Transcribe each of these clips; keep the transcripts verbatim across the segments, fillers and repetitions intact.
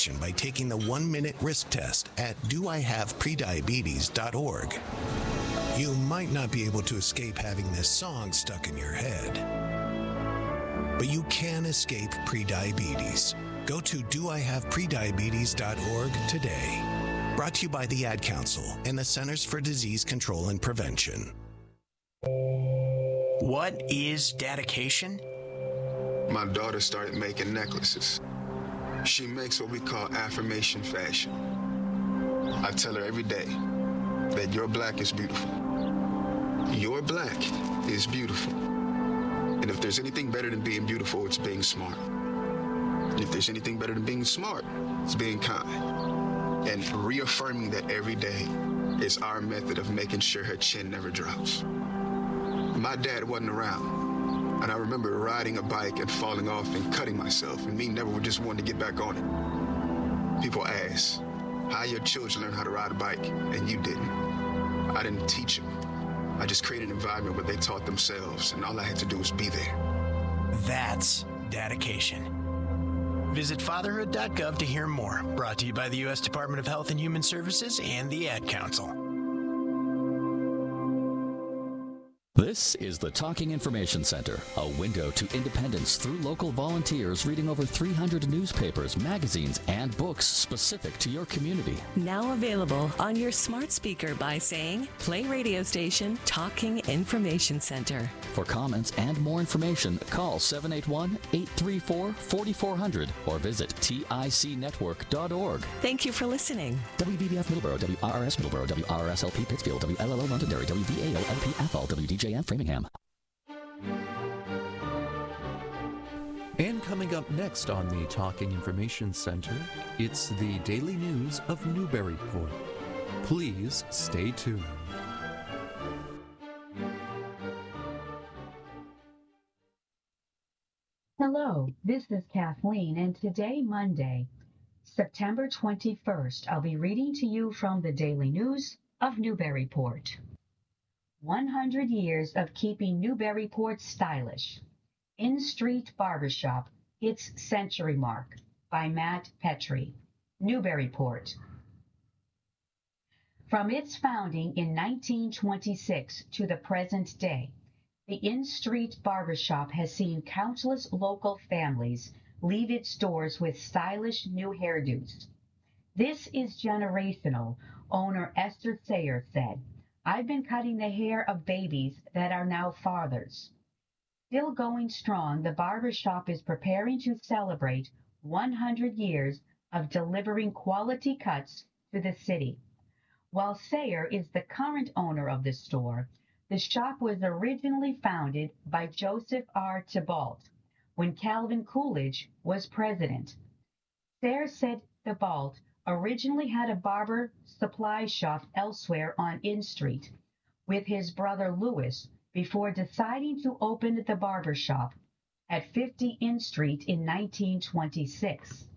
dedication by taking the one-minute risk test at do I have prediabetes dot org. You might not be able to escape having this song stuck in your head, but you can escape prediabetes. Go to do I have prediabetes dot org today. Brought to you by the Ad Council and the Centers for Disease Control and Prevention. What is dedication? My daughter started making necklaces. She makes what we call affirmation fashion. I tell her every day that your black is beautiful. Your black is beautiful. And if there's anything better than being beautiful, it's being smart. And if there's anything better than being smart, it's being kind. And reaffirming that every day is our method of making sure her chin never drops. My dad wasn't around, and I remember riding a bike and falling off and cutting myself, and me never just wanted to get back on it. People ask, how your children learn how to ride a bike, and you didn't. I didn't teach them. I just created an environment where they taught themselves, and all I had to do was be there. That's dedication. Visit fatherhood dot gov to hear more. Brought to you by the U S Department of Health and Human Services and the Ad Council. This is the Talking Information Center, a window to independence through local volunteers reading over three hundred newspapers, magazines, and books specific to your community. Now available on your smart speaker by saying, play radio station Talking Information Center. For comments and more information, call seven eight one, eight three four, four four zero zero or visit tic network dot org. Thank you for listening. W V B F Middleborough, W R R S Middleborough, W R R S L P Pittsfield, W L L O Londonderry, W V A O L P Athol, W D J M Framingham. And coming up next on the Talking Information Center, it's the Daily News of Newburyport. Please stay tuned. Hello, this is Kathleen, and today, Monday, September twenty-first, I'll be reading to you from the Daily News of Newburyport. one hundred years of keeping Newburyport stylish. In Street Barbershop, its century mark, by Matt Petrie, Newburyport. From its founding in nineteen twenty-six to the present day, the In Street Barbershop has seen countless local families leave its doors with stylish new hairdos. This is generational, owner Esther Sayer said. I've been cutting the hair of babies that are now fathers. Still going strong, the barbershop is preparing to celebrate one hundred years of delivering quality cuts to the city. While Sayer is the current owner of the store, the shop was originally founded by Joseph R. Thibault when Calvin Coolidge was president. Sayer said Thibault originally had a barber supply shop elsewhere on In Street with his brother Louis before deciding to open the barber shop at fifty In Street in nineteen twenty-six.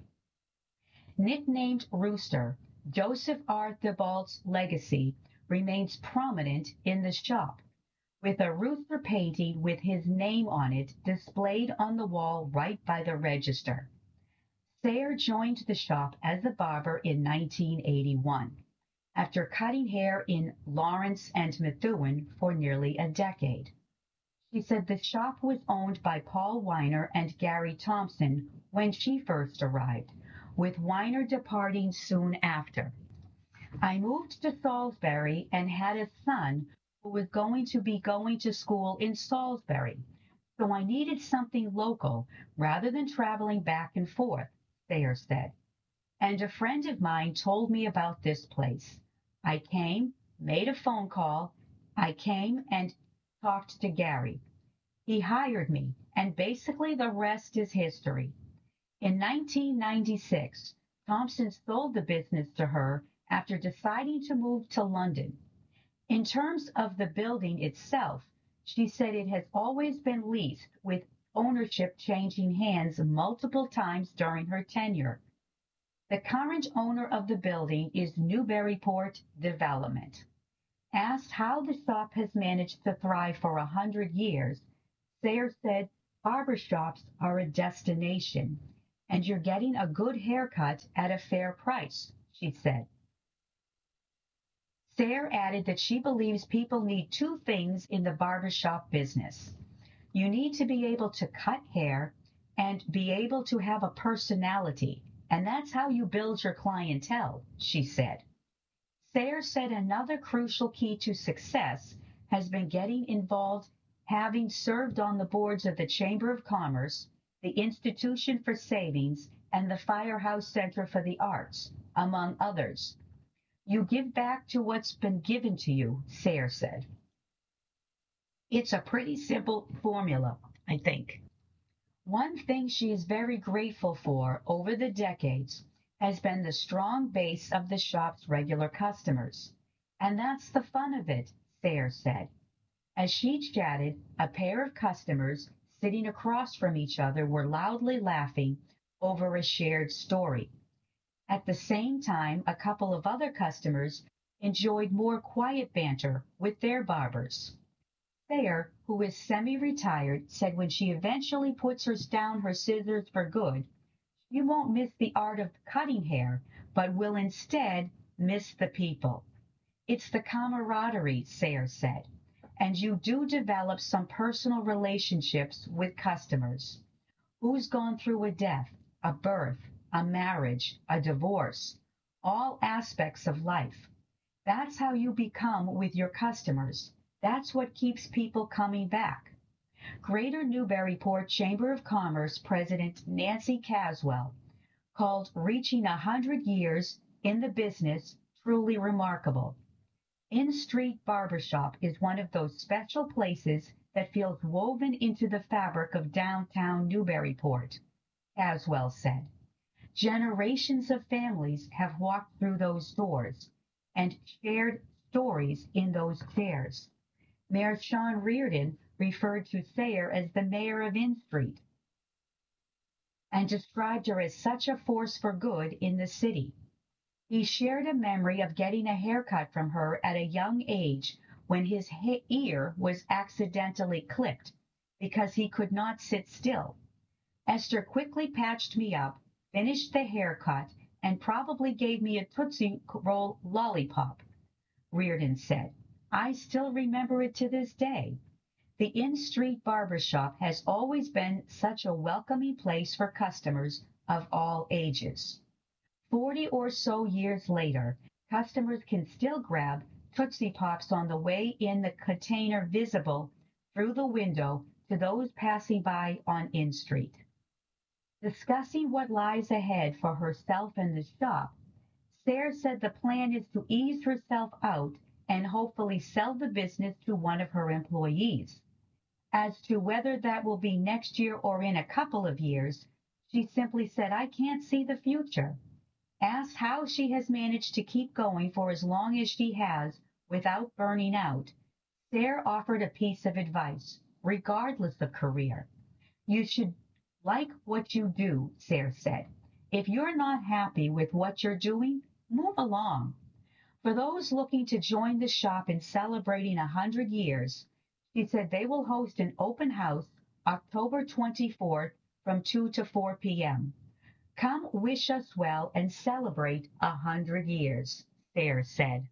Nicknamed Rooster, Joseph R. Thibault's legacy remains prominent in the shop, with a rooster painting with his name on it displayed on the wall right by the register. Sayer joined the shop as a barber in nineteen eighty-one, after cutting hair in Lawrence and Methuen for nearly a decade. She said the shop was owned by Paul Weiner and Gary Thompson when she first arrived, with Weiner departing soon after. I moved to Salisbury and had a son who was going to be going to school in Salisbury, so I needed something local rather than traveling back and forth, Sayer said. And a friend of mine told me about this place. I came, made a phone call, I came and talked to Gary. He hired me, and basically the rest is history. In nineteen ninety-six, Thompson sold the business to her after deciding to move to London. In terms of the building itself, she said it has always been leased, with ownership changing hands multiple times during her tenure. The current owner of the building is Newburyport Development. Asked how the shop has managed to thrive for a hundred years, Sayer said barbershops are a destination, and you're getting a good haircut at a fair price, she said. Sayre added that she believes people need two things in the barbershop business. You need to be able to cut hair and be able to have a personality, and that's how you build your clientele, she said. Sayre said another crucial key to success has been getting involved, having served on the boards of the Chamber of Commerce, the Institution for Savings, and the Firehouse Center for the Arts, among others. You give back to what's been given to you, Sayre said. It's a pretty simple formula, I think. One thing she is very grateful for over the decades has been the strong base of the shop's regular customers. And that's the fun of it, Sayre said. As she chatted, a pair of customers sitting across from each other were loudly laughing over a shared story. At the same time, a couple of other customers enjoyed more quiet banter with their barbers. Sayre, who is semi-retired, said when she eventually puts her down her scissors for good, she won't miss the art of cutting hair, but will instead miss the people. It's the camaraderie, Sayre said, and you do develop some personal relationships with customers. Who's gone through a death, a birth, a marriage, a divorce, all aspects of life. That's how you become with your customers. That's what keeps people coming back. Greater Newburyport Chamber of Commerce President Nancy Caswell called reaching a hundred years in the business truly remarkable. In-Street Barbershop is one of those special places that feels woven into the fabric of downtown Newburyport, Caswell said. Generations of families have walked through those doors and shared stories in those chairs. Mayor Sean Reardon referred to Sayre as the mayor of In-Street and described her as such a force for good in the city. He shared a memory of getting a haircut from her at a young age when his he- ear was accidentally clipped because he could not sit still. Esther quickly patched me up, finished the haircut, and probably gave me a Tootsie Roll lollipop, Reardon said. I still remember it to this day. The In-Street Barbershop has always been such a welcoming place for customers of all ages. Forty or so years later, customers can still grab Tootsie Pops on the way in the container visible through the window to those passing by on In-Street. Discussing what lies ahead for herself and the shop, Sayre said the plan is to ease herself out and hopefully sell the business to one of her employees. As to whether that will be next year or in a couple of years, she simply said, I can't see the future. Asked how she has managed to keep going for as long as she has without burning out, Sayre offered a piece of advice, regardless of career. You should like what you do, Sayre said. If you're not happy with what you're doing, move along. For those looking to join the shop in celebrating a hundred years, she said they will host an open house October twenty-fourth from two to four p.m. Come wish us well and celebrate a hundred years, Sayre said.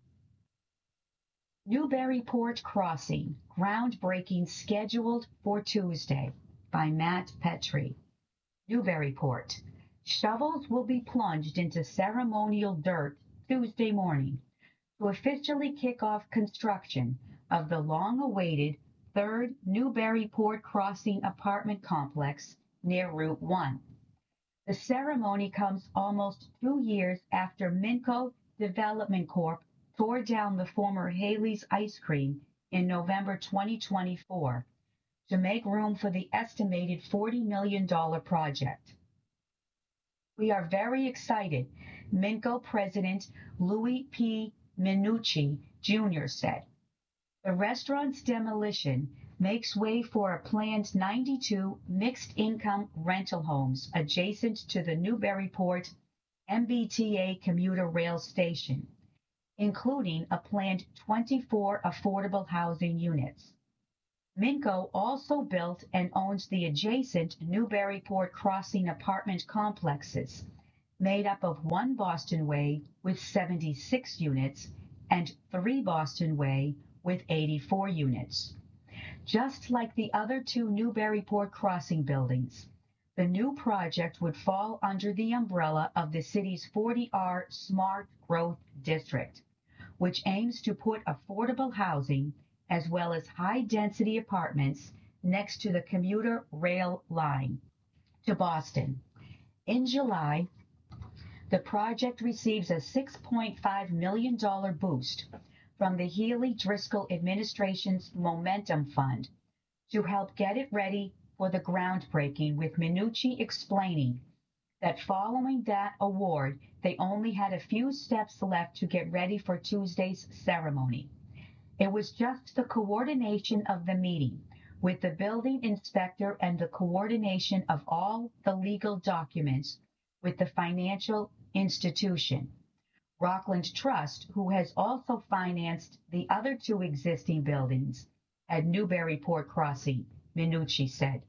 Newburyport Crossing, groundbreaking scheduled for Tuesday, by Matt Petrie. Newburyport. Shovels will be plunged into ceremonial dirt Tuesday morning to officially kick off construction of the long-awaited third Newburyport Crossing apartment complex near Route one. The ceremony comes almost two years after Minco Development Corp tore down the former Haley's Ice Cream in November twenty twenty-four to make room for the estimated forty million dollars project. We are very excited, Minco President Louis P. Minucci, Junior said. The restaurant's demolition makes way for a planned ninety-two mixed-income rental homes adjacent to the Newburyport M B T A commuter rail station, including a planned twenty-four affordable housing units. Minco also built and owns the adjacent Newburyport Crossing apartment complexes, made up of one Boston Way with seventy-six units and three Boston Way with eighty-four units. Just like the other two Newburyport Crossing buildings, the new project would fall under the umbrella of the city's forty R Smart Growth District, which aims to put affordable housing as well as high-density apartments next to the commuter rail line to Boston. In July, the project receives a six point five million dollars boost from the Healy Driscoll administration's Momentum Fund to help get it ready for the groundbreaking, with Minucci explaining that following that award, they only had a few steps left to get ready for Tuesday's ceremony. It was just the coordination of the meeting with the building inspector and the coordination of all the legal documents with the financial institution. Rockland Trust, who has also financed the other two existing buildings at Newburyport Crossing, Minucci said.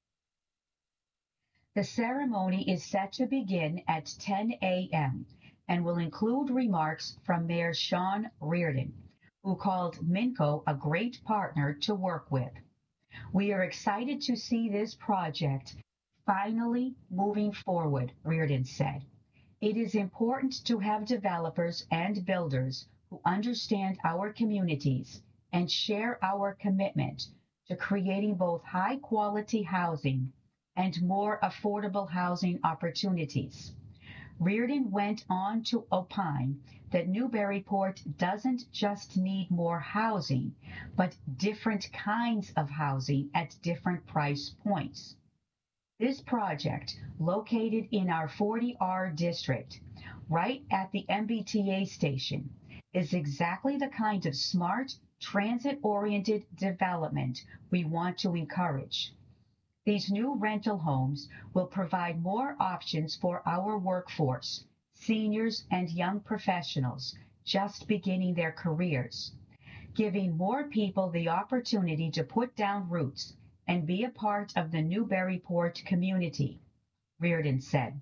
The ceremony is set to begin at ten a m and will include remarks from Mayor Sean Reardon, who called Minco a great partner to work with. We are excited to see this project finally moving forward, Reardon said. It is important to have developers and builders who understand our communities and share our commitment to creating both high-quality housing and more affordable housing opportunities. Reardon went on to opine that Newburyport doesn't just need more housing, but different kinds of housing at different price points. This project, located in our forty R district, right at the M B T A station, is exactly the kind of smart, transit-oriented development we want to encourage. These new rental homes will provide more options for our workforce, seniors and young professionals just beginning their careers, giving more people the opportunity to put down roots and be a part of the Newburyport community, Reardon said.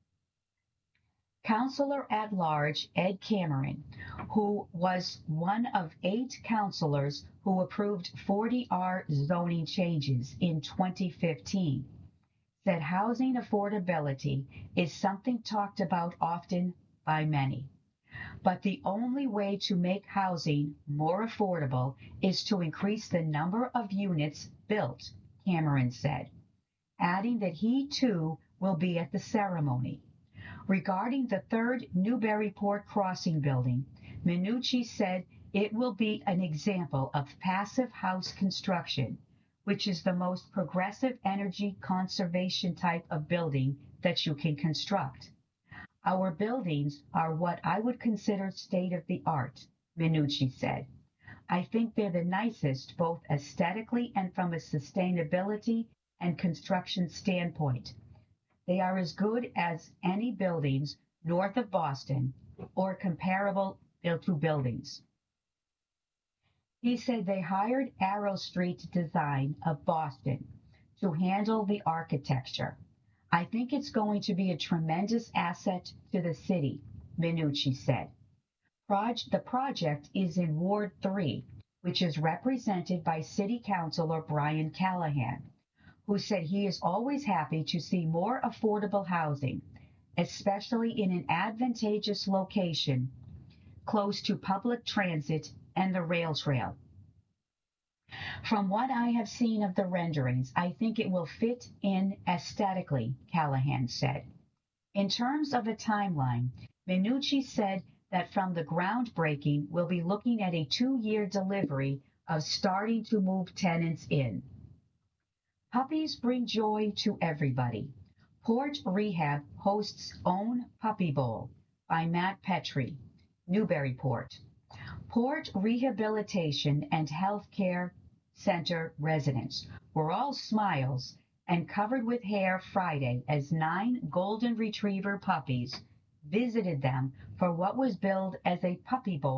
Councillor at Large Ed Cameron, who was one of eight councillors who approved forty R zoning changes in twenty fifteen, said housing affordability is something talked about often by many. But the only way to make housing more affordable is to increase the number of units built, Cameron said, adding that he too will be at the ceremony. Regarding the third Newburyport Crossing building, Minucci said it will be an example of passive house construction, which is the most progressive energy conservation type of building that you can construct. Our buildings are what I would consider state-of-the-art, Minucci said. I think they're the nicest both aesthetically and from a sustainability and construction standpoint. They are as good as any buildings north of Boston or comparable to buildings. He said they hired Arrow Street Design of Boston to handle the architecture. I think it's going to be a tremendous asset to the city, Minucci said. Proj- the project is in Ward three, which is represented by City Councilor Brian Callahan, who said he is always happy to see more affordable housing, especially in an advantageous location close to public transit and the rail trail. From what I have seen of the renderings, I think it will fit in aesthetically, Callahan said. In terms of a timeline, Minucci said that from the groundbreaking, we'll be looking at a two-year delivery of starting to move tenants in. Puppies bring joy to everybody. Port Rehab hosts Own Puppy Bowl by Matt Petrie, Newburyport. Port Rehabilitation and Healthcare Center residents were all smiles and covered with hair Friday as nine golden retriever puppies visited them for what was billed as a puppy bowl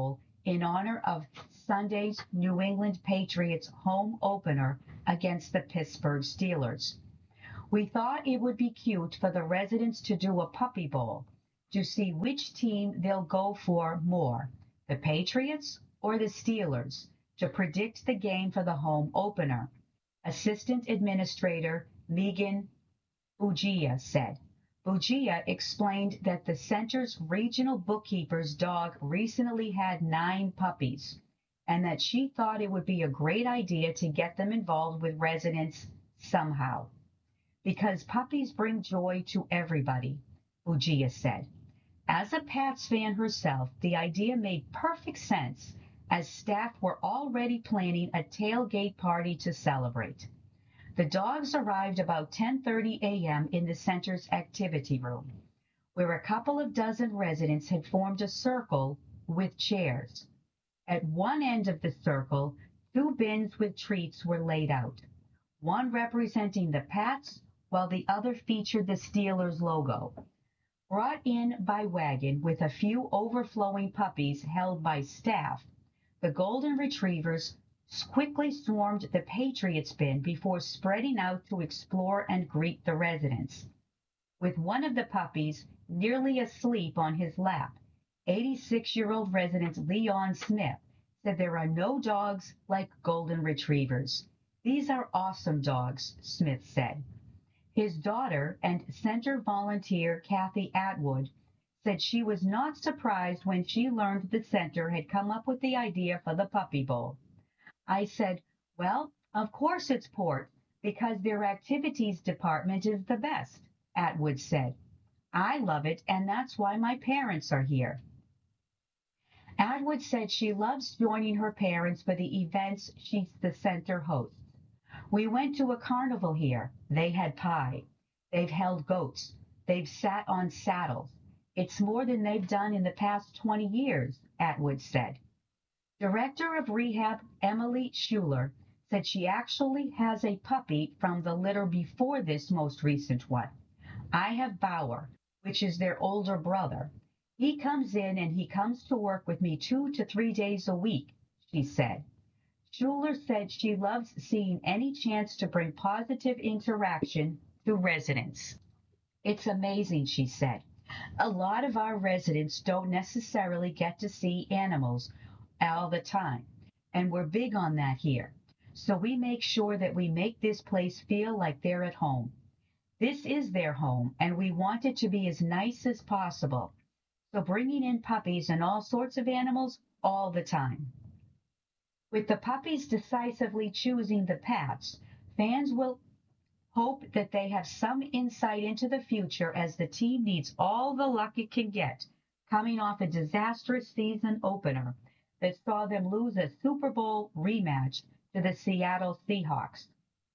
in honor of Sunday's New England Patriots home opener against the Pittsburgh Steelers. We thought it would be cute for the residents to do a puppy bowl to see which team they'll go for more, the Patriots or the Steelers, to predict the game for the home opener, Assistant Administrator Megan Bugia said. Bugia explained that the center's regional bookkeeper's dog recently had nine puppies, and that she thought it would be a great idea to get them involved with residents somehow. Because puppies bring joy to everybody, Bugia said. As a Pats fan herself, the idea made perfect sense, as staff were already planning a tailgate party to celebrate. The dogs arrived about ten thirty a.m. in the center's activity room, where a couple of dozen residents had formed a circle with chairs. At one end of the circle, two bins with treats were laid out, one representing the Pats, while the other featured the Steelers logo. Brought in by wagon with a few overflowing puppies held by staff, the Golden Retrievers quickly swarmed the Patriots bin before spreading out to explore and greet the residents. With one of the puppies nearly asleep on his lap, eighty-six-year-old resident Leon Smith said there are no dogs like Golden Retrievers. These are awesome dogs, Smith said. His daughter and center volunteer Kathy Atwood said she was not surprised when she learned the center had come up with the idea for the puppy bowl. I said, well, of course it's Port, because their activities department is the best, Atwood said. I love it, and that's why my parents are here. Atwood said she loves joining her parents for the events she the center hosts. We went to a carnival here. They had pie. They've held goats. They've sat on saddles. It's more than they've done in the past twenty years, Atwood said. Director of Rehab Emily Schuler said she actually has a puppy from the litter before this most recent one. I have Bauer, which is their older brother. He comes in and he comes to work with me two to three days a week, she said. Schuler said she loves seeing any chance to bring positive interaction to residents. It's amazing, she said. A lot of our residents don't necessarily get to see animals all the time, and we're big on that here. So we make sure that we make this place feel like they're at home. This is their home, and we want it to be as nice as possible. So bringing in puppies and all sorts of animals all the time. With the puppies decisively choosing the Pats, fans will hope that they have some insight into the future as the team needs all the luck it can get, coming off a disastrous season opener that saw them lose a Super Bowl rematch to the Seattle Seahawks.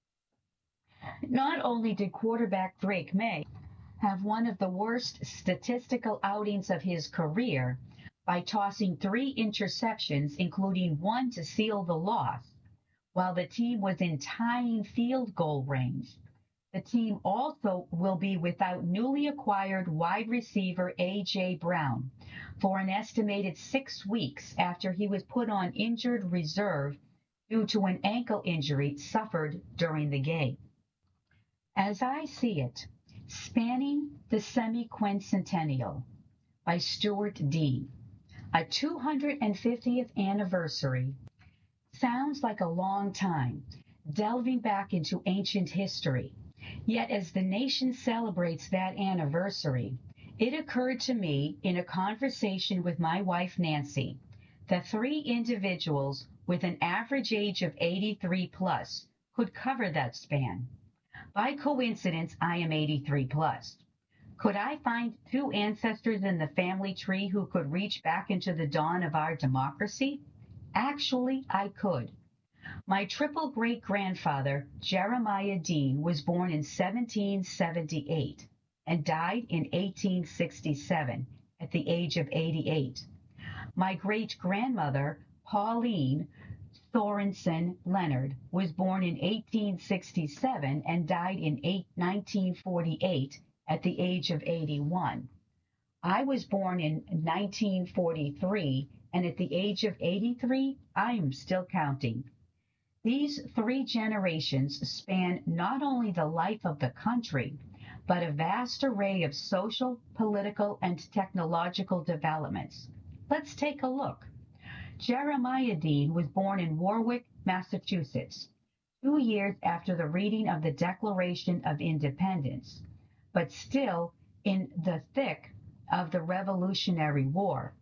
Not only did quarterback Drake May have one of the worst statistical outings of his career by tossing three interceptions, including one to seal the loss, while the team was in tying field goal range. The team also will be without newly acquired wide receiver A J. Brown for an estimated six weeks after he was put on injured reserve due to an ankle injury suffered during the game. As I see it, Spanning the Semi-Quincentennial by Stuart Dean, a two hundred fiftieth anniversary sounds like a long time, delving back into ancient history. Yet as the nation celebrates that anniversary, it occurred to me in a conversation with my wife Nancy that three individuals with an average age of eighty-three plus could cover that span. By coincidence, I am eighty-three plus. Could I find two ancestors in the family tree who could reach back into the dawn of our democracy? Actually, I could. My triple great-grandfather, Jeremiah Dean, was born in seventeen seventy-eight and died in eighteen sixty-seven at the age of eighty-eight. My great-grandmother, Pauline Sorensen Leonard, was born in eighteen sixty-seven and died in nineteen forty-eight at the age of eighty-one. I was born in nineteen forty-three and at the age of eighty-three, I'm still counting. These three generations span not only the life of the country, but a vast array of social, political, and technological developments. Let's take a look. Jeremiah Dean was born in Warwick, Massachusetts, two years after the reading of the Declaration of Independence, but still in the thick of the Revolutionary War.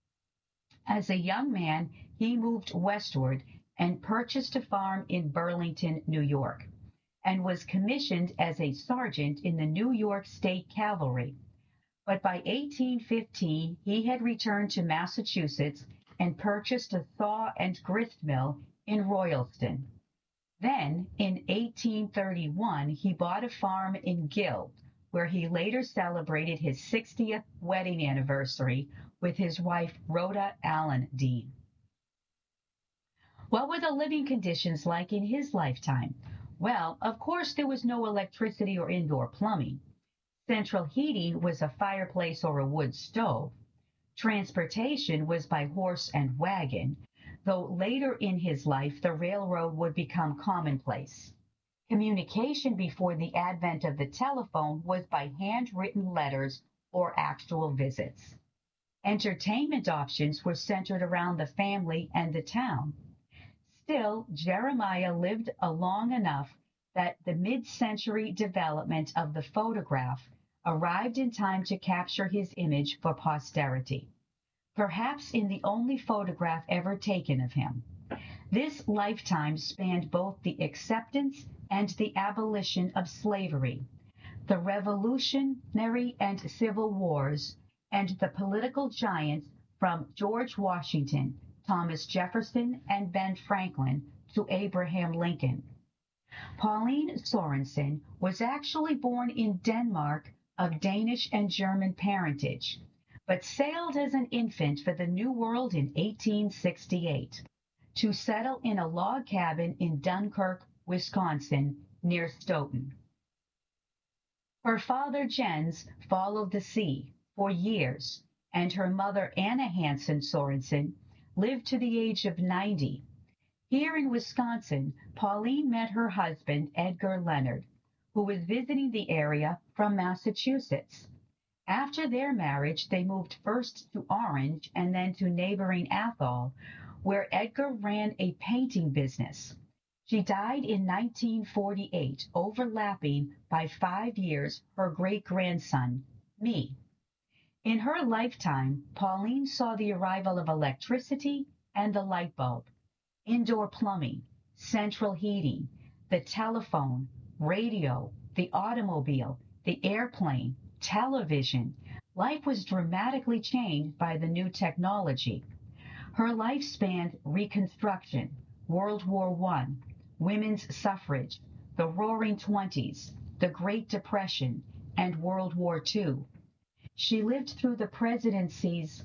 As a young man, he moved westward and purchased a farm in Burlington, New York, and was commissioned as a sergeant in the New York State Cavalry. But by eighteen fifteen, he had returned to Massachusetts and purchased a saw and grist mill in Royalston. Then, in eighteen thirty-one, he bought a farm in Guild, where he later celebrated his sixtieth wedding anniversary with his wife, Rhoda Allen Dean. What were the living conditions like in his lifetime? Well, of course, there was no electricity or indoor plumbing. Central heating was a fireplace or a wood stove. Transportation was by horse and wagon, though later in his life the railroad would become commonplace. Communication before the advent of the telephone was by handwritten letters or actual visits. Entertainment options were centered around the family and the town. Still, Jeremiah lived long enough that the mid-century development of the photograph arrived in time to capture his image for posterity, perhaps in the only photograph ever taken of him. This lifetime spanned both the acceptance and the abolition of slavery, the Revolutionary and Civil Wars, and the political giants from George Washington, Thomas Jefferson, and Ben Franklin to Abraham Lincoln. Pauline Sorensen was actually born in Denmark of Danish and German parentage, but sailed as an infant for the New World in eighteen sixty-eight to settle in a log cabin in Dunkirk, Wisconsin, near Stoughton. Her father, Jens, followed the sea for years, and her mother, Anna Hansen Sorensen, lived to the age of ninety. Here in Wisconsin, Pauline met her husband, Edgar Leonard, who was visiting the area from Massachusetts. After their marriage, they moved first to Orange and then to neighboring Athol, where Edgar ran a painting business. She died in nineteen forty-eight, overlapping by five years her great-grandson, me. In her lifetime, Pauline saw the arrival of electricity and the light bulb, indoor plumbing, central heating, the telephone, radio, the automobile, the airplane, television. Life was dramatically changed by the new technology. Her life spanned Reconstruction, World War One, women's suffrage, the Roaring Twenties, the Great Depression, and World War Two. She lived through the presidencies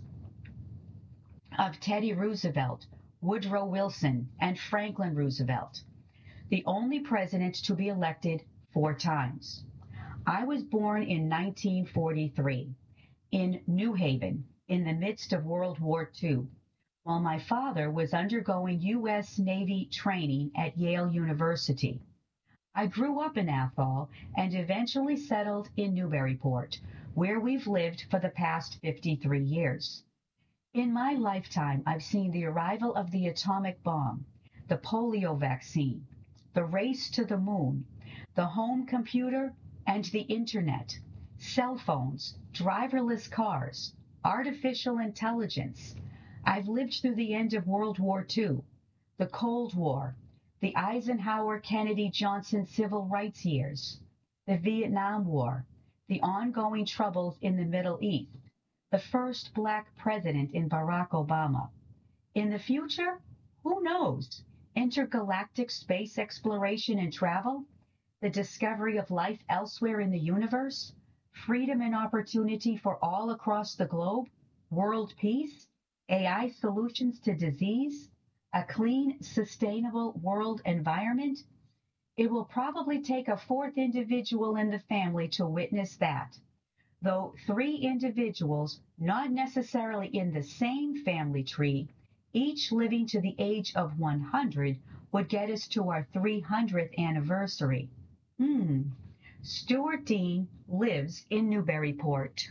of Teddy Roosevelt, Woodrow Wilson, and Franklin Roosevelt, the only president to be elected four times. I was born in nineteen forty-three in New Haven in the midst of World War Two, while my father was undergoing U S Navy training at Yale University. I grew up in Athol and eventually settled in Newburyport, where we've lived for the past fifty-three years. In my lifetime, I've seen the arrival of the atomic bomb, the polio vaccine, the race to the moon, the home computer and the internet, cell phones, driverless cars, artificial intelligence. I've lived through the end of World War Two, the Cold War, the Eisenhower-Kennedy-Johnson civil rights years, the Vietnam War, the ongoing troubles in the Middle East, the first black president in Barack Obama. In the future, who knows? Intergalactic space exploration and travel, the discovery of life elsewhere in the universe, freedom and opportunity for all across the globe, world peace, A I solutions to disease, a clean, sustainable world environment. It will probably take a fourth individual in the family to witness that. though three individuals, not necessarily in the same family tree, each living to the age of one hundred, would get us to our three hundredth anniversary. Hmm. Stuart Dean lives in Newburyport.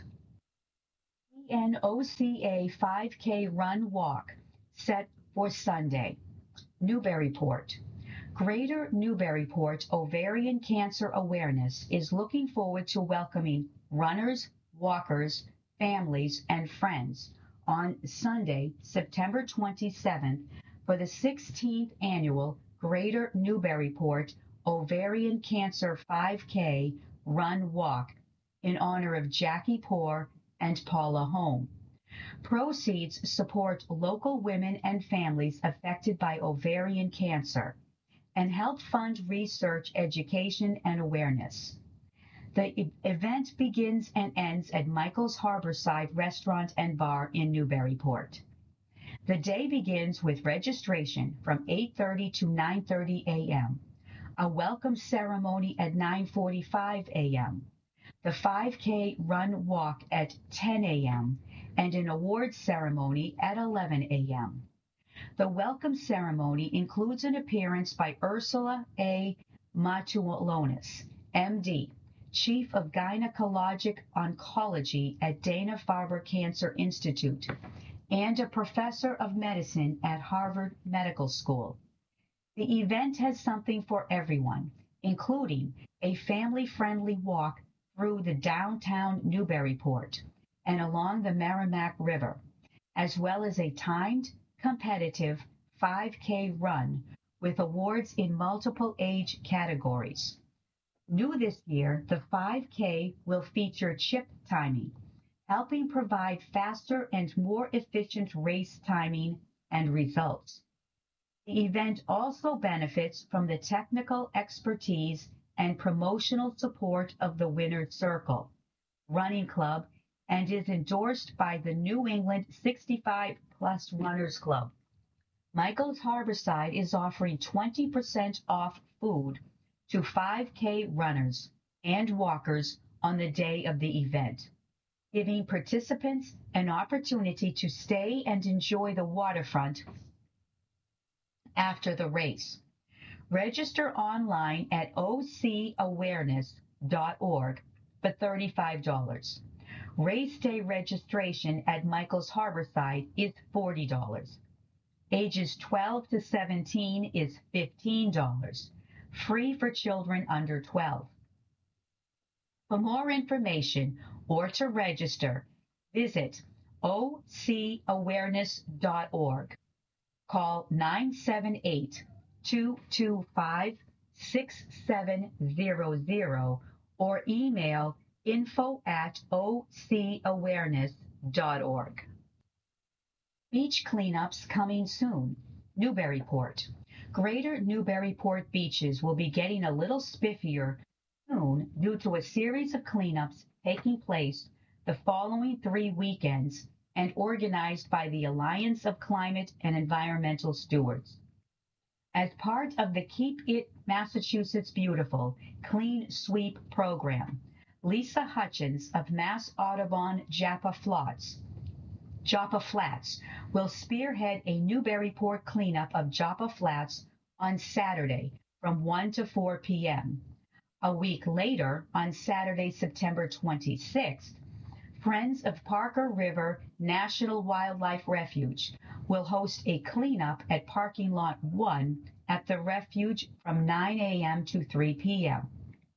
E N O C A five K Run Walk set for Sunday. Newburyport. Greater Newburyport Ovarian Cancer Awareness is looking forward to welcoming runners, walkers, families, and friends on Sunday, September twenty-seventh, for the sixteenth annual Greater Newburyport Ovarian Cancer five K Run Walk in honor of Jackie Poor and Paula Home. Proceeds support local women and families affected by ovarian cancer and help fund research, education, and awareness. The e- event begins and ends at Michael's Harborside Restaurant and Bar in Newburyport. The day begins with registration from eight thirty to nine thirty a.m., a welcome ceremony at nine forty-five a.m., the five K run walk at ten a.m., and an awards ceremony at eleven a.m. The welcome ceremony includes an appearance by Ursula A. Matulonis, M D, Chief of Gynecologic Oncology at Dana-Farber Cancer Institute, and a professor of medicine at Harvard Medical School. The event has something for everyone, including a family-friendly walk through the downtown Newburyport and along the Merrimack River, as well as a timed, competitive five K run with awards in multiple age categories. New this year, the five K will feature chip timing, helping provide faster and more efficient race timing and results. The event also benefits from the technical expertise and promotional support of the Winner's Circle Running Club and is endorsed by the New England sixty-five plus Runners Club. Michael's Harborside is offering twenty percent off food to five K runners and walkers on the day of the event, giving participants an opportunity to stay and enjoy the waterfront after the race. Register online at o c awareness dot org for thirty-five dollars. Race day registration at Michael's Harborside is forty dollars. Ages twelve to seventeen is fifteen dollars. Free for children under twelve. For more information or to register, visit o c awareness dot org. Call nine seven eight, two two five, six seven zero zero or email info at o c awareness dot org. Beach cleanups coming soon. Newburyport. Greater Newburyport beaches will be getting a little spiffier soon due to a series of cleanups taking place the following three weekends and organized by the Alliance of Climate and Environmental Stewards. As part of the Keep It Massachusetts Beautiful Clean Sweep program, Lisa Hutchins of Mass Audubon Joppa Flats, Joppa Flats will spearhead a Newburyport cleanup of Joppa Flats on Saturday from one to four p.m. A week later, on Saturday, September twenty-sixth, Friends of Parker River National Wildlife Refuge will host a cleanup at Parking Lot one at the refuge from nine a.m. to three p.m.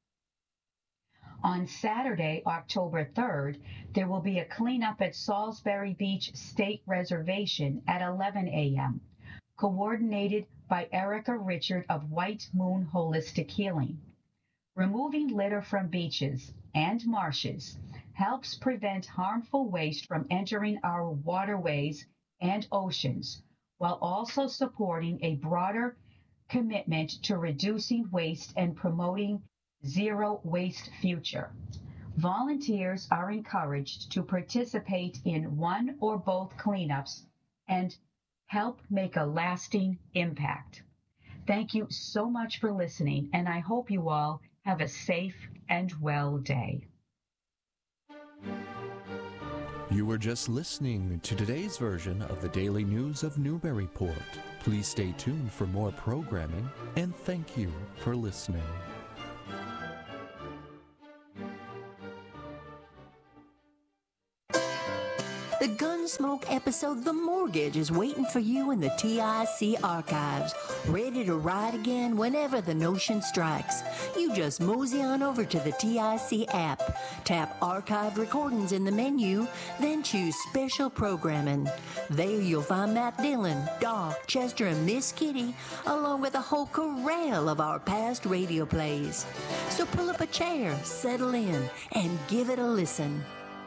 On Saturday, October third, there will be a cleanup at Salisbury Beach State Reservation at eleven a.m., coordinated by Erica Richard of White Moon Holistic Healing. Removing litter from beaches and marshes helps prevent harmful waste from entering our waterways and oceans, while also supporting a broader commitment to reducing waste and promoting zero waste future. Volunteers are encouraged to participate in one or both cleanups and help make a lasting impact. Thank you so much for listening, and I hope you all have a safe and well day. You were just listening to today's version of the Daily News of Newburyport. Please stay tuned for more programming, and thank you for listening. The Gunsmoke episode The Mortgage is waiting for you in the T I C archives, ready to ride again whenever the notion strikes. You just mosey on over to the T I C app, tap Archived Recordings in the menu, then choose Special Programming. There you'll find Matt Dillon, Doc, Chester, and Miss Kitty, along with a whole corral of our past radio plays. So pull up a chair, settle in, and give it a listen.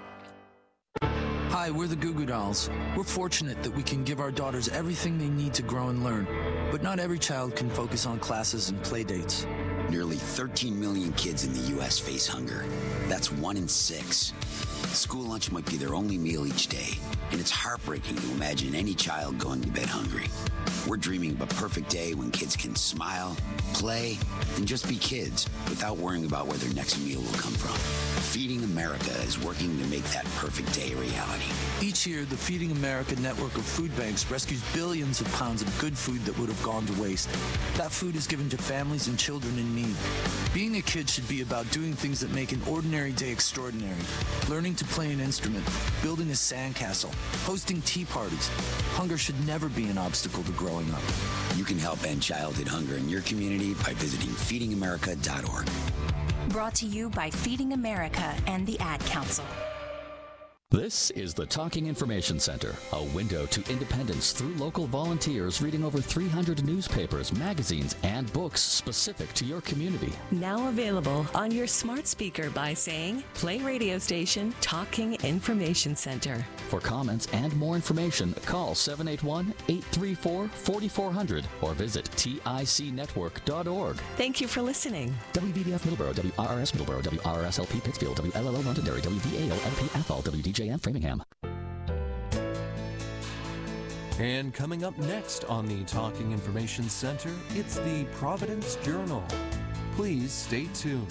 Hi, we're the Goo Goo Dolls. We're fortunate that we can give our daughters everything they need to grow and learn, but not every child can focus on classes and play dates. Nearly thirteen million kids in the U S face hunger. That's one in six. School lunch might be their only meal each day, and it's heartbreaking to imagine any child going to bed hungry. We're dreaming of a perfect day when kids can smile, play, and just be kids without worrying about where their next meal will come from. Feeding America is working to make that perfect day a reality. Each year, the Feeding America network of food banks rescues billions of pounds of good food that would have gone to waste. That food is given to families and children in need. Being a kid should be about doing things that make an ordinary day extraordinary. Learning to play an instrument, building a sandcastle, hosting tea parties. Hunger should never be an obstacle to growing up. You can help end childhood hunger in your community by visiting feeding america dot org. Brought to you by Feeding America and the Ad Council. This is the Talking Information Center, a window to independence through local volunteers reading over three hundred newspapers, magazines, and books specific to your community. Now available on your smart speaker by saying, play radio station Talking Information Center. For comments and more information, call seven eight one, eight three four, four four zero zero or visit tic network dot org. Thank you for listening. W V B F Middleborough, W R R S Middleborough, W R R S L P Pittsfield, W L L O Londonderry, W V A O L P Athol, W D J M Framingham. And coming up next on the Talking Information Center, it's the Providence Journal. Please stay tuned.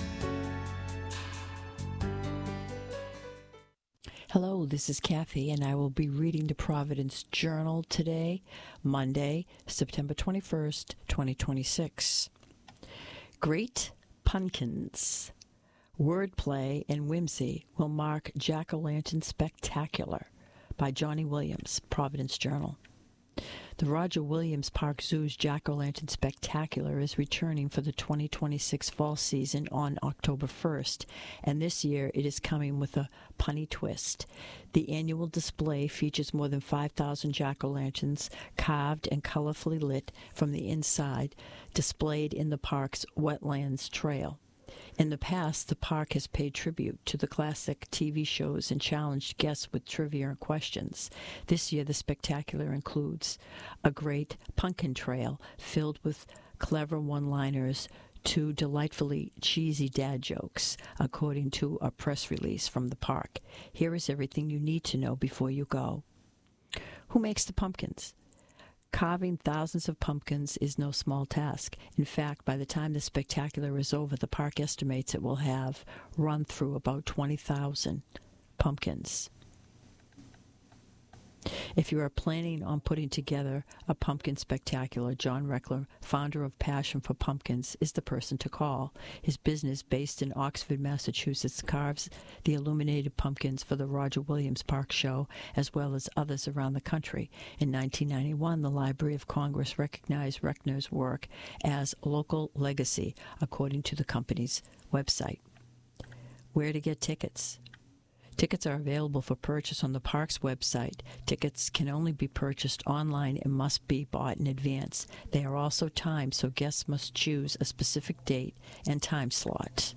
Hello, this is Kathy, and I will be reading the Providence Journal today, Monday, September twenty-first, twenty twenty-six. Great Pumpkins. Wordplay and whimsy will mark Jack-O-Lantern Spectacular by Johnny Williams, Providence Journal. The Roger Williams Park Zoo's Jack-O-Lantern Spectacular is returning for the twenty twenty-six fall season on October first, and this year it is coming with a punny twist. The annual display features more than five thousand jack-o'-lanterns carved and colorfully lit from the inside, displayed in the park's Wetlands Trail. In the past, the park has paid tribute to the classic T V shows and challenged guests with trivia and questions. This year, the spectacular includes a great pumpkin trail filled with clever one-liners, two delightfully cheesy dad jokes, according to a press release from the park. Here is everything you need to know before you go. Who makes the pumpkins? Carving thousands of pumpkins is no small task. In fact, by the time the spectacular is over, the park estimates it will have run through about twenty thousand pumpkins. If you are planning on putting together a pumpkin spectacular, John Reckler, founder of Passion for Pumpkins, is the person to call. His business, based in Oxford, Massachusetts, carves the illuminated pumpkins for the Roger Williams Park Show, as well as others around the country. In nineteen ninety-one, the Library of Congress recognized Reckner's work as local legacy, according to the company's website. Where to get tickets? Tickets are available for purchase on the park's website. Tickets can only be purchased online and must be bought in advance. They are also timed, so guests must choose a specific date and time slot.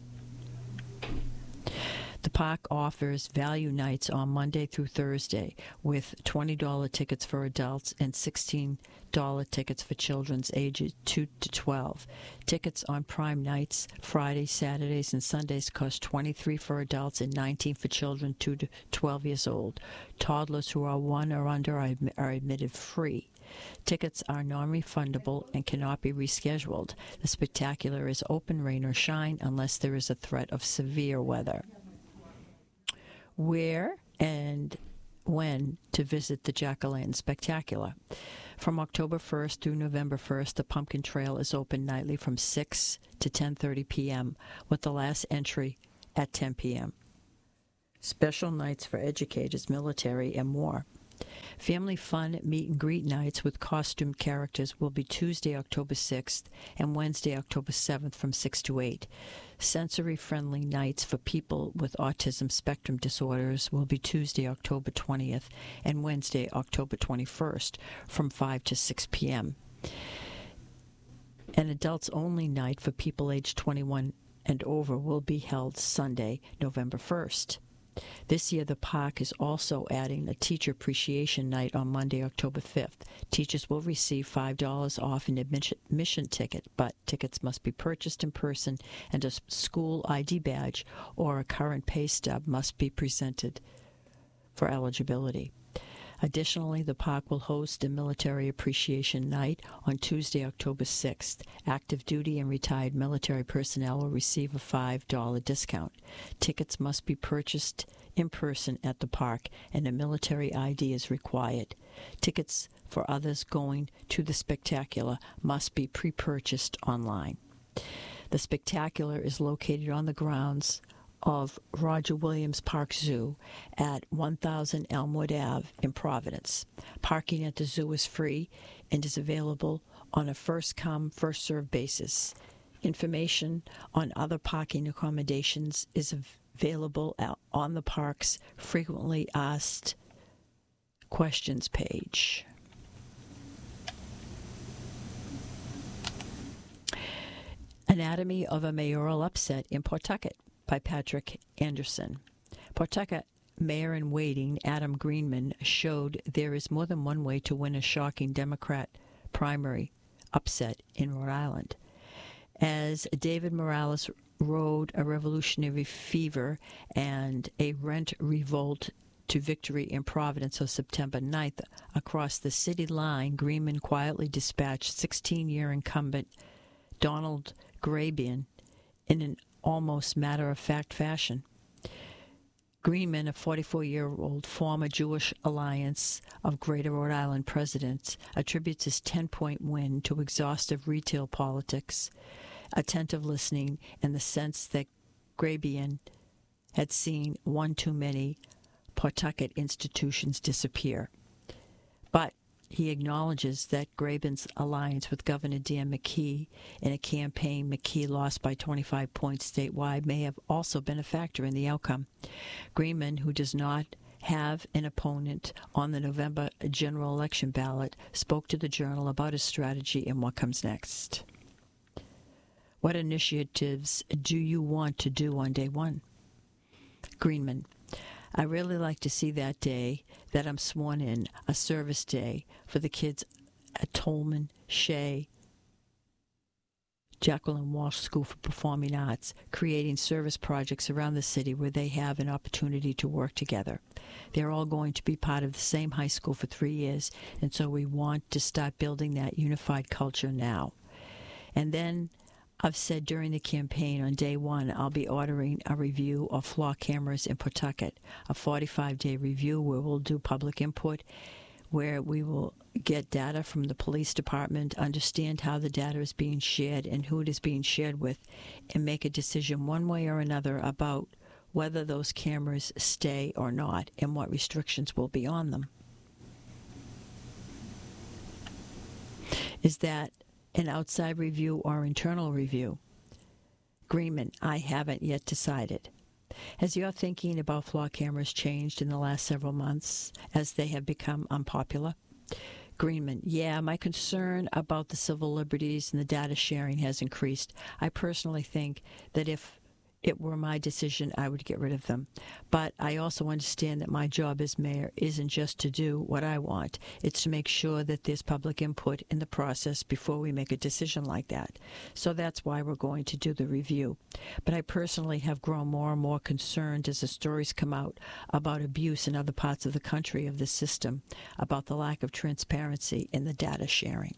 The park offers value nights on Monday through Thursday with twenty dollars tickets for adults and sixteen dollars tickets for children ages two to twelve. Tickets on prime nights, Fridays, Saturdays, and Sundays cost twenty-three dollars for adults and nineteen dollars for children two to twelve years old. Toddlers who are one or under are, are admitted free. Tickets are non-refundable and cannot be rescheduled. The spectacular is open, rain or shine, unless there is a threat of severe weather. where and when to visit the Jack-O-Lantern Spectacular. From October first through November first, the Pumpkin Trail is open nightly from six to ten thirty p.m., with the last entry at ten p.m. Special nights for educators, military, and more. Family fun meet and greet nights with costumed characters will be Tuesday, October sixth and Wednesday, October seventh from six to eight. Sensory-friendly nights for people with autism spectrum disorders will be Tuesday, October twentieth and Wednesday, October twenty-first from five to six p.m. An adults-only night for people aged twenty-one and over will be held Sunday, November first. This year, the park is also adding a Teacher Appreciation Night on Monday, October fifth. Teachers will receive five dollars off an admission ticket, but tickets must be purchased in person, and a school I D badge or a current pay stub must be presented for eligibility. Additionally, the park will host a Military Appreciation Night on Tuesday, October sixth. Active duty and retired military personnel will receive a five dollars discount. Tickets must be purchased in person at the park, and a military I D is required. Tickets for others going to the spectacular must be pre-purchased online. The spectacular is located on the grounds of Roger Williams Park Zoo at one thousand Elmwood Avenue in Providence. Parking at the zoo is free and is available on a first-come, first-served basis. Information on other parking accommodations is available on the park's frequently asked questions page. Anatomy of a Mayoral Upset in Pawtucket by Patrick Anderson. Pawtucket Mayor-in-Waiting Adam Greenman showed there is more than one way to win a shocking Democrat primary upset in Rhode Island. As David Morales rode a revolutionary fever and a rent revolt to victory in Providence on September ninth across the city line, Greenman quietly dispatched sixteen-year incumbent Donald Grabian in an almost matter-of-fact fashion. Greenman, a forty-four-year-old former Jewish Alliance of Greater Rhode Island president, attributes his ten-point win to exhaustive retail politics, attentive listening, and the sense that Grabian had seen one too many Pawtucket institutions disappear. But he acknowledges that Grabian's alliance with Governor Dan McKee in a campaign McKee lost by twenty-five points statewide may have also been a factor in the outcome. Greenman, who does not have an opponent on the November general election ballot, spoke to the Journal about his strategy and what comes next. What initiatives do you want to do on day one? Greenman: I really like to see that day that I'm sworn in, a service day for the kids at Tolman, Shea, Jacqueline Walsh School for Performing Arts, creating service projects around the city where they have an opportunity to work together. They're all going to be part of the same high school for three years, and so we want to start building that unified culture now. And then I've said during the campaign on day one, I'll be ordering a review of floor cameras in Pawtucket, a forty-five day review where we'll do public input, where we will get data from the police department, understand how the data is being shared and who it is being shared with, and make a decision one way or another about whether those cameras stay or not and what restrictions will be on them. Is that an outside review or internal review? Greenman: I haven't yet decided. Has your thinking about floor cameras changed in the last several months as they have become unpopular? Greenman: Yeah, my concern about the civil liberties and the data sharing has increased. I personally think that if it were my decision, I would get rid of them. But I also understand that my job as mayor isn't just to do what I want. It's to make sure that there's public input in the process before we make a decision like that. So that's why we're going to do the review. But I personally have grown more and more concerned as the stories come out about abuse in other parts of the country of the system, about the lack of transparency in the data sharing.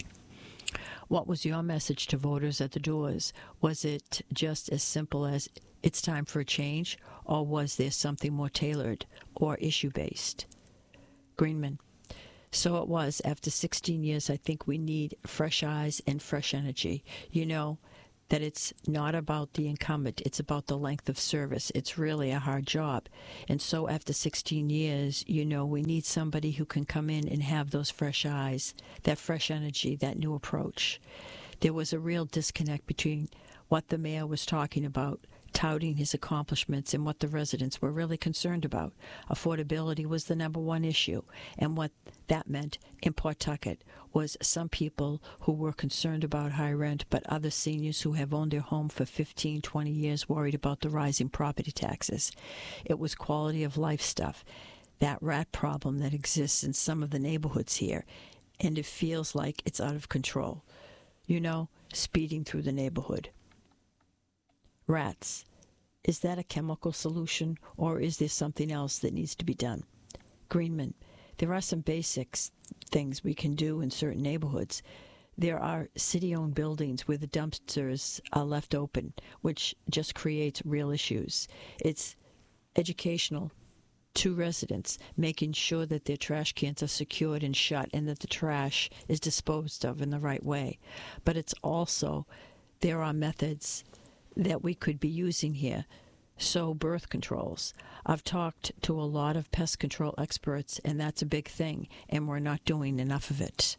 What was your message to voters at the doors? Was it just as simple as it's time for a change, or was there something more tailored or issue-based? Greenman. So it was. After sixteen years, I think we need fresh eyes and fresh energy. You know that it's not about the incumbent. It's about the length of service. It's really a hard job. And so after sixteen years, you know, we need somebody who can come in and have those fresh eyes, that fresh energy, that new approach. There was a real disconnect between what the mayor was talking about, touting his accomplishments, and what the residents were really concerned about. Affordability was the number one issue, and what that meant in Pawtucket was some people who were concerned about high rent, but other seniors who have owned their home for fifteen, twenty years worried about the rising property taxes. It was quality of life stuff, that rat problem that exists in some of the neighborhoods here, and it feels like it's out of control. You know, speeding through the neighborhood. Rats. Is that a chemical solution, or is there something else that needs to be done? Greenman. There are some basics things we can do in certain neighborhoods. There are city-owned buildings where the dumpsters are left open, which just creates real issues. It's educational to residents, making sure that their trash cans are secured and shut and that the trash is disposed of in the right way. But it's also, there are methods that we could be using here. So birth controls. I've talked to a lot of pest control experts, and that's a big thing, and we're not doing enough of it.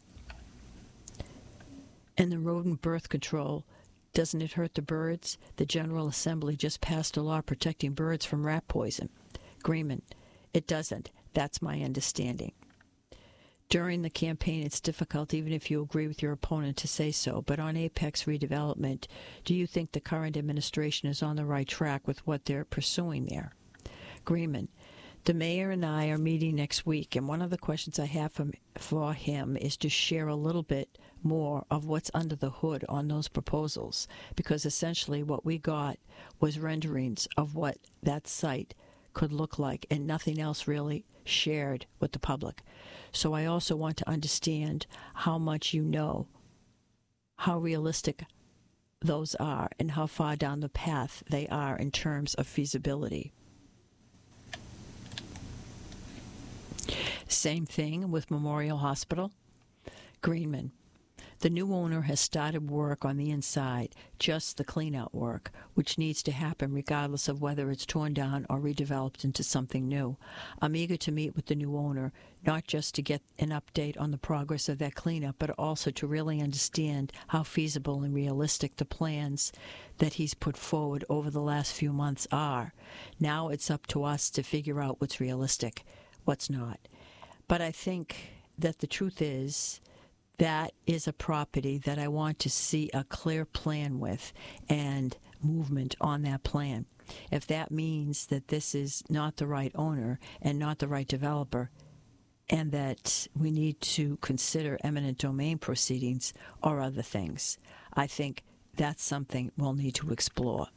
And the rodent birth control, doesn't it hurt the birds? The General Assembly just passed a law protecting birds from rat poison. Greenman. It doesn't. That's my understanding. During the campaign, it's difficult, even if you agree with your opponent, to say so. But on Apex redevelopment, do you think the current administration is on the right track with what they're pursuing there? Greenman. The mayor and I are meeting next week, and one of the questions I have from, for him is to share a little bit more of what's under the hood on those proposals, because essentially what we got was renderings of what that site could look like, and nothing else really shared with the public. So I also want to understand how much you know, how realistic those are, and how far down the path they are in terms of feasibility. Same thing with Memorial Hospital. Greenman. The new owner has started work on the inside, just the clean-out work, which needs to happen regardless of whether it's torn down or redeveloped into something new. I'm eager to meet with the new owner, not just to get an update on the progress of that cleanup, but also to really understand how feasible and realistic the plans that he's put forward over the last few months are. Now it's up to us to figure out what's realistic, what's not. But I think that the truth is, that is a property that I want to see a clear plan with and movement on that plan. If that means that this is not the right owner and not the right developer, and that we need to consider eminent domain proceedings or other things, I think that's something we'll need to explore.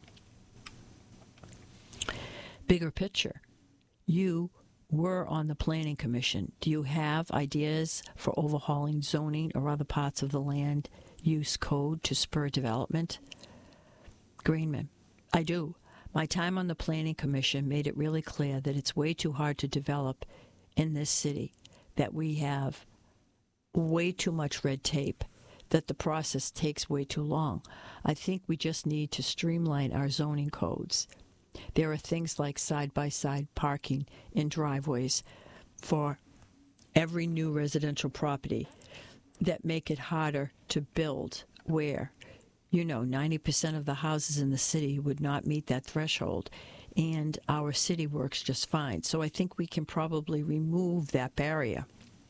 Bigger picture. You were on the Planning Commission. Do you have ideas for overhauling zoning or other parts of the land use code to spur development? Greenman. I do. My time on the Planning Commission made it really clear that it's way too hard to develop in this city, that we have way too much red tape, that the process takes way too long. I think we just need to streamline our zoning codes. There are things like side-by-side parking in driveways for every new residential property that make it harder to build where, you know, ninety percent of the houses in the city would not meet that threshold, and our city works just fine. So I think we can probably remove that barrier.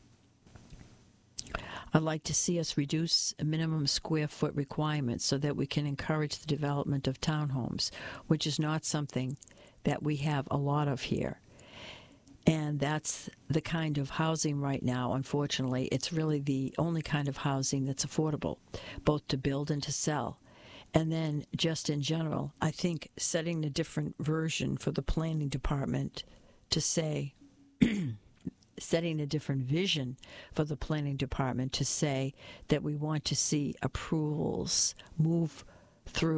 I'd like to see us reduce minimum square foot requirements so that we can encourage the development of townhomes, which is not something that we have a lot of here. And that's the kind of housing right now, unfortunately. It's really the only kind of housing that's affordable, both to build and to sell. And then just in general, I think setting a different version for the planning department to say, setting a different vision for the planning department to say that we want to see approvals move through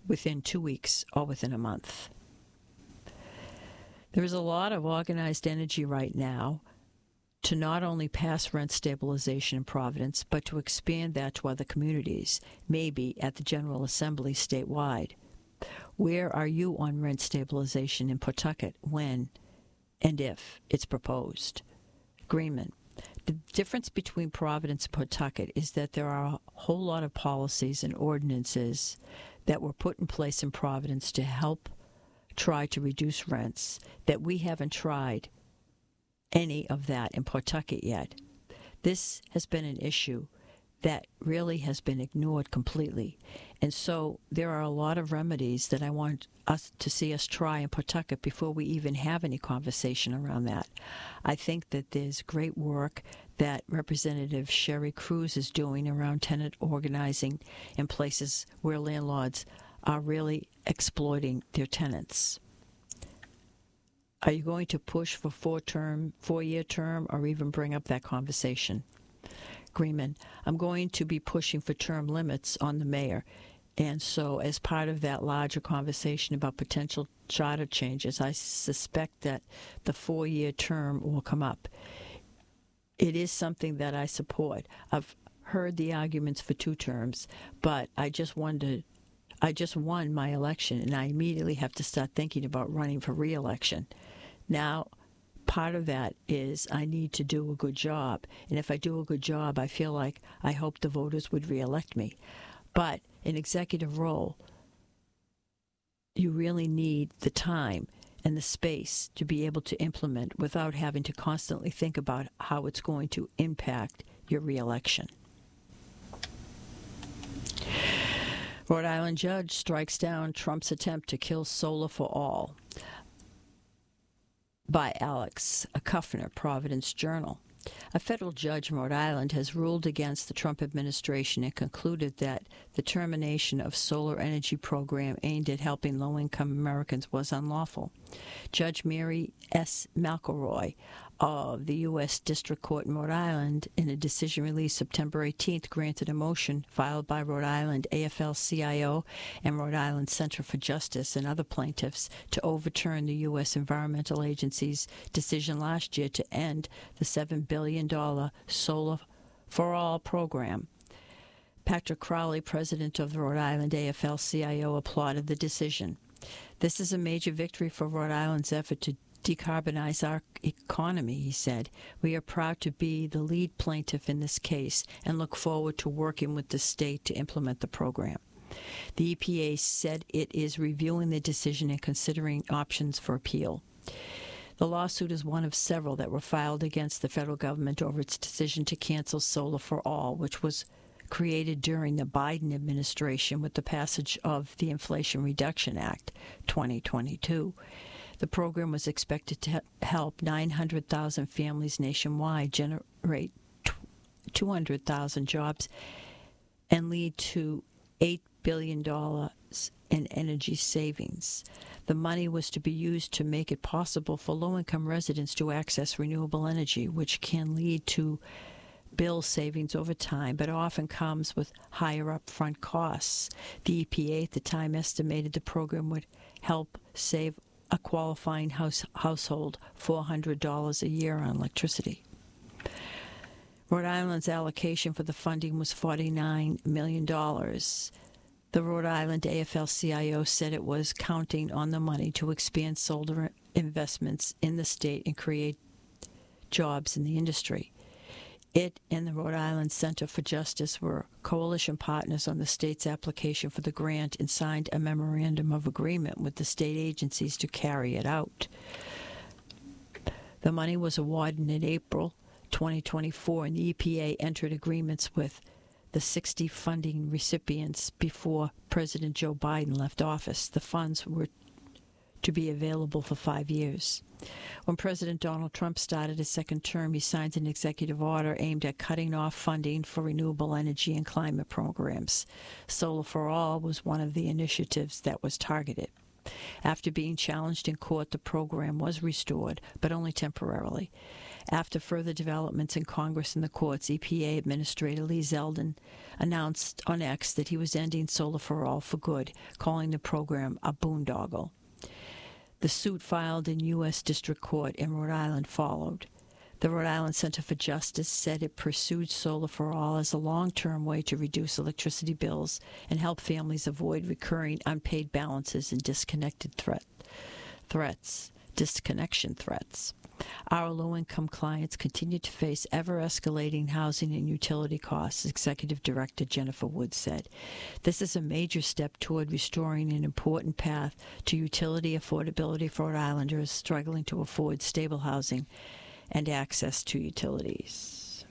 within two weeks or within a month. There is a lot of organized energy right now to not only pass rent stabilization in Providence, but to expand that to other communities, maybe at the General Assembly statewide. Where are you on rent stabilization in Pawtucket when and if it's proposed? Greenman. The difference between Providence and Pawtucket is that there are a whole lot of policies and ordinances that were put in place in Providence to help try to reduce rents that we haven't tried any of that in Pawtucket yet. This has been an issue that really has been ignored completely. And so there are a lot of remedies that I want us to see us try in Pawtucket before we even have any conversation around that. I think that there's great work that Representative Sherry Cruz is doing around tenant organizing in places where landlords are really exploiting their tenants. Are you going to push for four-term, four-year term, or even bring up that conversation? Greenman, I'm going to be pushing for term limits on the mayor. And so as part of that larger conversation about potential charter changes, I suspect that the four-year term will come up. It is something that I support. I've heard the arguments for two terms, but I just wondered, I just won my election, and I immediately have to start thinking about running for re-election. Now, part of that is I need to do a good job. And if I do a good job, I feel like I hope the voters would re-elect me. But an executive role, you really need the time and the space to be able to implement without having to constantly think about how it's going to impact your re-election. Rhode Island judge strikes down Trump's attempt to kill solar for all. By Alex Kuffner, Providence Journal. A federal judge in Rhode Island has ruled against the Trump administration and concluded that the termination of solar energy program aimed at helping low-income Americans was unlawful. Judge Mary S. McElroy of the U S District Court in Rhode Island, in a decision released September eighteenth, granted a motion filed by Rhode Island A F L C I O and Rhode Island Center for Justice and other plaintiffs to overturn the U S Environmental Agency's decision last year to end the seven billion dollars Solar for All program. Patrick Crowley, president of the Rhode Island A F L C I O, applauded the decision. This is a major victory for Rhode Island's effort to decarbonize our economy, he said. We are proud to be the lead plaintiff in this case and look forward to working with the state to implement the program. The E P A said it is reviewing the decision and considering options for appeal. The lawsuit is one of several that were filed against the federal government over its decision to cancel Solar for All, which was created during the Biden administration with the passage of the Inflation Reduction Act twenty twenty-two. The program was expected to help nine hundred thousand families nationwide, generate two hundred thousand jobs, and lead to eight billion dollars in energy savings. The money was to be used to make it possible for low-income residents to access renewable energy, which can lead to bill savings over time, but often comes with higher upfront costs. The E P A at the time estimated the program would help save a qualifying house, household four hundred dollars a year on electricity. Rhode Island's allocation for the funding was forty-nine million dollars. The Rhode Island A F L C I O said it was counting on the money to expand solar investments in the state and create jobs in the industry. It and the Rhode Island Center for Justice were coalition partners on the state's application for the grant and signed a memorandum of agreement with the state agencies to carry it out. The money was awarded in April twenty twenty-four, and the E P A entered agreements with the sixty funding recipients before President Joe Biden left office. The funds were to be available for five years. When President Donald Trump started his second term, he signed an executive order aimed at cutting off funding for renewable energy and climate programs. Solar for All was one of the initiatives that was targeted. After being challenged in court, the program was restored, but only temporarily. After further developments in Congress and the courts, E P A Administrator Lee Zeldin announced on X that he was ending Solar for All for good, calling the program a boondoggle. The suit filed in U S District Court in Rhode Island followed. The Rhode Island Center for Justice said it pursued Solar for All as a long-term way to reduce electricity bills and help families avoid recurring unpaid balances and disconnected threat, threats, disconnection threats. Our low-income clients continue to face ever-escalating housing and utility costs, Executive Director Jennifer Wood said. This is a major step toward restoring an important path to utility affordability for Rhode Islanders struggling to afford stable housing and access to utilities.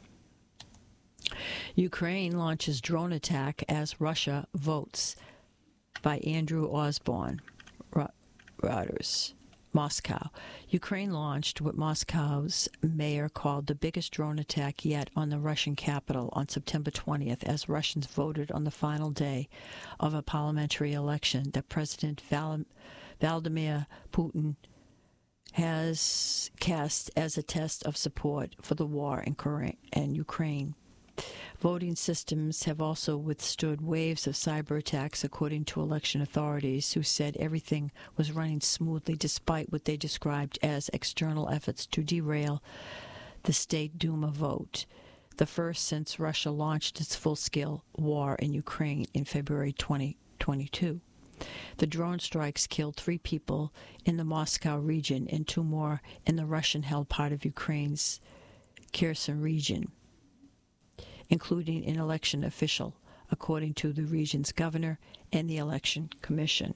Ukraine launches drone attack as Russia votes, by Andrew Osborne, Reuters. Moscow. Ukraine launched what Moscow's mayor called the biggest drone attack yet on the Russian capital on September twentieth as Russians voted on the final day of a parliamentary election that President Val- Vladimir Putin has cast as a test of support for the war in Korea and Ukraine. Voting systems have also withstood waves of cyber attacks, according to election authorities, who said everything was running smoothly despite what they described as external efforts to derail the State Duma vote, the first since Russia launched its full-scale war in Ukraine in February twenty twenty-two. The drone strikes killed three people in the Moscow region and two more in the Russian-held part of Ukraine's Kherson region, including an election official, according to the region's governor and the election commission.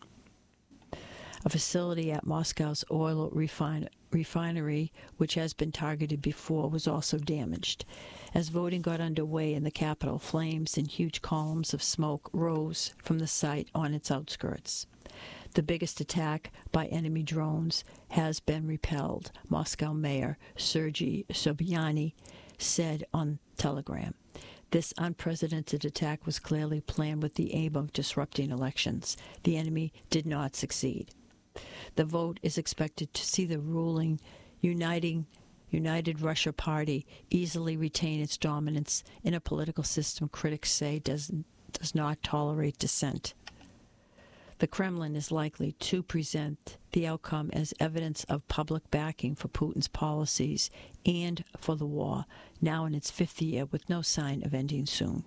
A facility at Moscow's oil refine- refinery, which has been targeted before, was also damaged. As voting got underway in the capital, flames and huge columns of smoke rose from the site on its outskirts. The biggest attack by enemy drones has been repelled, Moscow Mayor Sergei Sobyanin said on Telegram. This unprecedented attack was clearly planned with the aim of disrupting elections. The enemy did not succeed. The vote is expected to see the ruling Uniting, United Russia Party easily retain its dominance in a political system critics say does, does not tolerate dissent. The Kremlin is likely to present the outcome as evidence of public backing for Putin's policies and for the war, now in its fifth year with no sign of ending soon.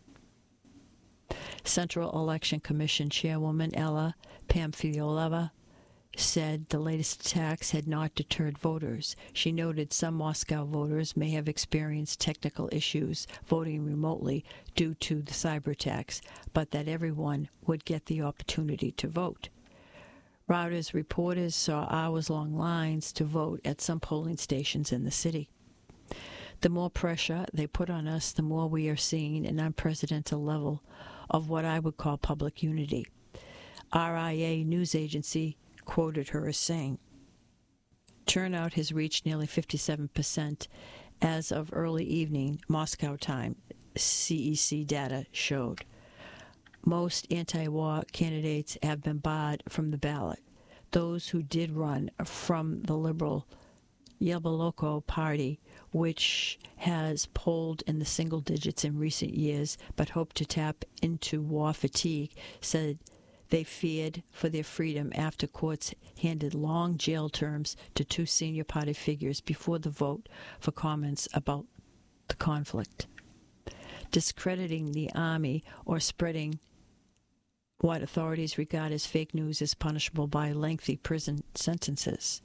Central Election Commission Chairwoman Ella Pamfilova said the latest attacks had not deterred voters. She noted some Moscow voters may have experienced technical issues voting remotely due to the cyber attacks, but that everyone would get the opportunity to vote. Reuters reporters saw hours-long lines to vote at some polling stations in the city. The more pressure they put on us, the more we are seeing an unprecedented level of what I would call public unity. R I A news agency quoted her as saying, turnout has reached nearly fifty-seven percent as of early evening Moscow time, C E C data showed. Most anti-war candidates have been barred from the ballot. Those who did run from the liberal Yabloko party, which has polled in the single digits in recent years but hoped to tap into war fatigue, said they feared for their freedom after courts handed long jail terms to two senior party figures before the vote for comments about the conflict. Discrediting the army or spreading what authorities regard as fake news is punishable by lengthy prison sentences.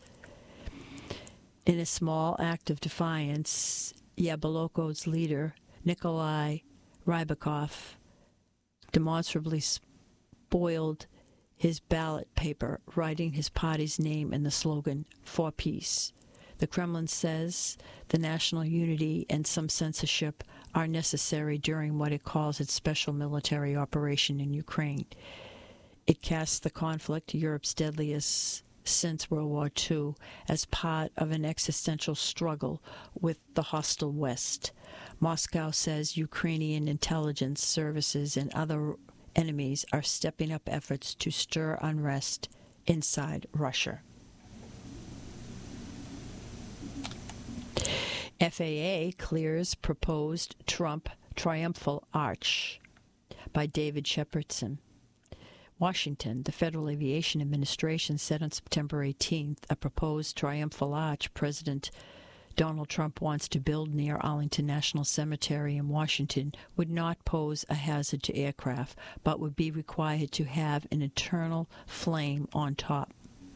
In a small act of defiance, Yabloko's leader, Nikolai Rybakov, demonstrably spoiled his ballot paper, writing his party's name in the slogan, For Peace. The Kremlin says the national unity and some censorship are necessary during what it calls its special military operation in Ukraine. It casts the conflict, Europe's deadliest since World War Two, as part of an existential struggle with the hostile West. Moscow says Ukrainian intelligence services and other enemies are stepping up efforts to stir unrest inside Russia. F A A clears proposed Trump triumphal arch, by David Shepardson. Washington, the Federal Aviation Administration said on September eighteenth a proposed triumphal arch President Donald Trump wants to build near Arlington National Cemetery in Washington would not pose a hazard to aircraft, but would be required to have an internal flame on top.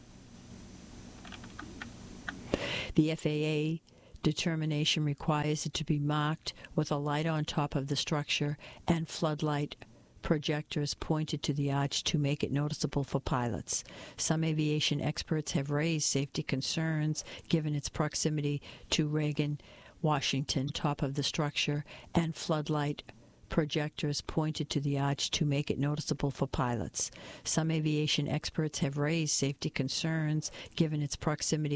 The F A A determination requires it to be marked with a light on top of the structure and floodlight projectors pointed to the arch to make it noticeable for pilots. Some aviation experts have raised safety concerns given its proximity to Reagan, Washington, top of the structure, and floodlight projectors pointed to the arch to make it noticeable for pilots. Some aviation experts have raised safety concerns given its proximity